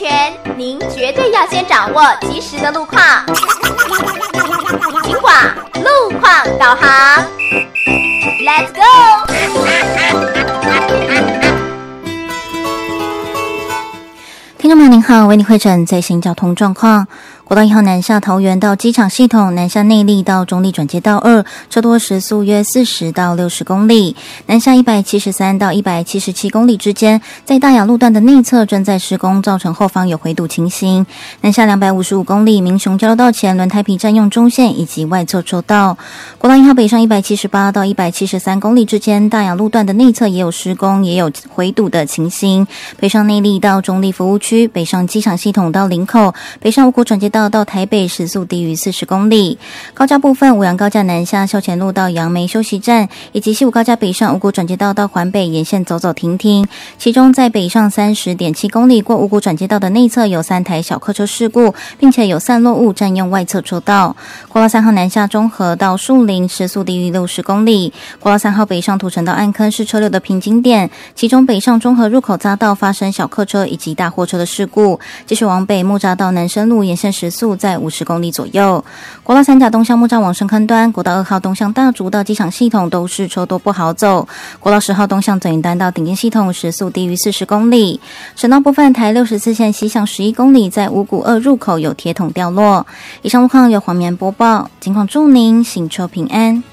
全，您绝对要先掌握及时的路况。警广路况导航 ，Let's go！ 听众朋友您好，为您汇诊最新交通状况。国道1号南下桃园到机场系统，南下内壢到中壢转接道2，车多时速约40到60公里；南下173到177公里之间，在大雅路段的内侧正在施工，造成后方有回堵情形。南下255公里，民雄交流道前轮胎皮占用中线以及外侧车道。国道1号北上178到173公里之间，大雅路段的内侧也有施工，也有回堵的情形。北上内壢到中壢服务区，北上机场系统到林口，北上五股转接道到台北时速低于40公里。高架部分，五杨高架南下校前路到杨梅休息站，以及西武高架北上五股转接道到环北沿线走走停停。其中在北上30.7公里过五股转接道的内侧有3台小客车事故，并且有散落物占用外侧车道。国道3号南下中和到树林时速低于60公里。国道3号北上土城到安坑是车流的瓶颈点，其中北上中和入口匝道发生小客车以及大货车的事故。继续往北木栅到南深路沿线时速在50公里左右。国道3甲东向木栅往深坑端，国道2号东向大竹到机场系统都是车多不好走。国道10号东向左营端到顶尖系统时速低于40公里。省道部分，台64线西向11公里，在五股2入口有铁桶掉落。以上路况由黄棉播报，警况祝您行车平安。